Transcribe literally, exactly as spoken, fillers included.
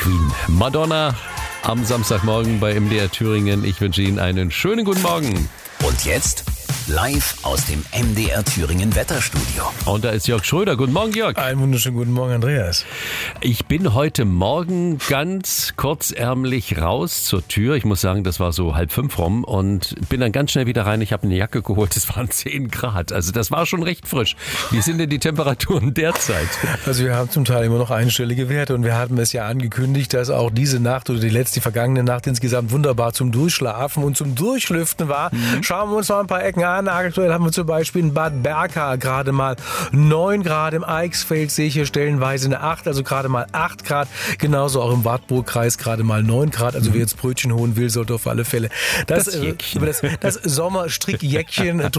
Queen Madonna am Samstagmorgen bei M D R Thüringen. Ich wünsche Ihnen einen schönen guten Morgen. Und jetzt live aus dem M D R Thüringen Wetterstudio. Und da ist Jörg Schröder. Guten Morgen, Jörg. Einen wunderschönen guten Morgen, Andreas. Ich bin heute Morgen ganz kurzärmlich raus zur Tür. Ich muss sagen, das war so halb fünf rum und bin dann ganz schnell wieder rein. Ich habe eine Jacke geholt. Es waren zehn Grad. Also das war schon recht frisch. Wie sind denn die Temperaturen derzeit? Also wir haben zum Teil immer noch einstellige Werte und wir hatten es ja angekündigt, dass auch diese Nacht oder die letzte, die vergangene Nacht insgesamt wunderbar zum Durchschlafen und zum Durchlüften war. Mhm. Schauen wir uns mal ein paar Ecken an. Aktuell haben wir zum Beispiel in Bad Berka gerade mal neun Grad. Im Eichsfeld sehe ich hier stellenweise eine acht, also gerade mal acht Grad. Genauso auch im Wartburgkreis gerade mal neun Grad. Also wer jetzt Brötchen holen will, sollte auf alle Fälle das, das, äh, das, das Sommerstrickjäckchen